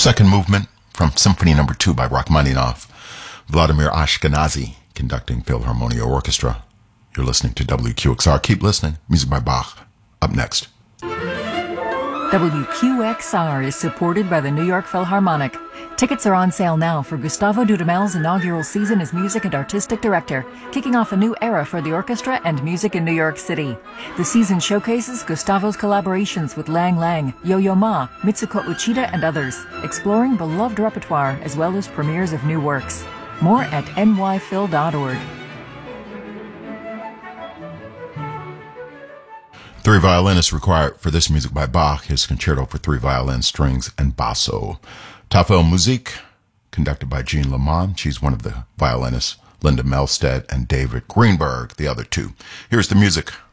Second movement from Symphony No. 2 by Rachmaninoff. Vladimir Ashkenazy conducting Philharmonia Orchestra. You're listening to WQXR. Keep listening. Music by Bach. Up next. WQXR is supported by the New York Philharmonic. Tickets are on sale now for Gustavo Dudamel's inaugural season as music and artistic director, kicking off a new era for the orchestra and music in New York City. The season showcases Gustavo's collaborations with Lang Lang, Yo-Yo Ma, Mitsuko Uchida, and others, exploring beloved repertoire as well as premieres of new works. More at nyphil.org. Three violinists required for this music by Bach, his concerto for three violins, strings, and basso. Tafel Musik, conducted by Jean Lamont. She's one of the violinists. Linda Melstead and David Greenberg, the other two. Here's the music